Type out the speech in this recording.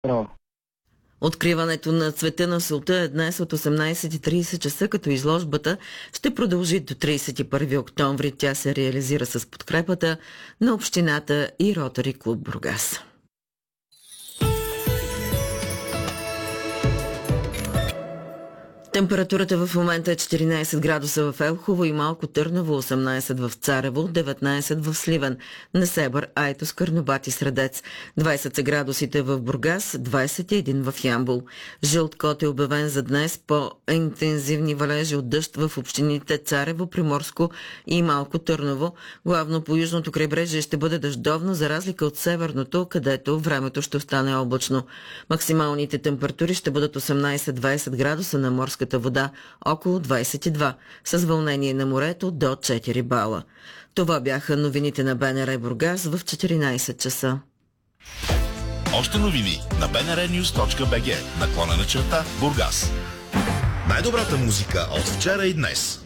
Здраво. Откриването на Цвета на солта е днес от 18:30 часа, като изложбата ще продължи до 31 октомври. Тя се реализира с подкрепата на общината и Ротари клуб Бургас. Температурата в момента е 14 градуса в Елхово и Малко Търново, 18 в Царево, 19 в Сливен, Несебър, Айтос, Карнобат и Средец, 20 са градусите в Бургас, 21 в Ямбол. Жълт код е обявен за днес по интензивни валежи от дъжд в общините Царево, Приморско и Малко Търново. Главно по южното крайбрежие ще бъде дъждовно, за разлика от северното, където времето ще остане облачно. Максималните температури ще бъдат 18-20 градуса на морска вода, около 22, с вълнение на морето до 4 бала. Това бяха новините на БНР Бургас в 14 часа. Още новини на bnrnews.bg /Бургас. Най-добрата музика от вчера и днес.